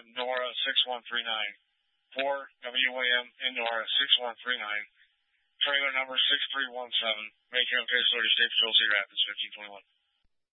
Nora 6139. 4 WAM in Nora 6139. Trailer number 6317. Making up case 30 State Patrol Cedar Rapids 1521.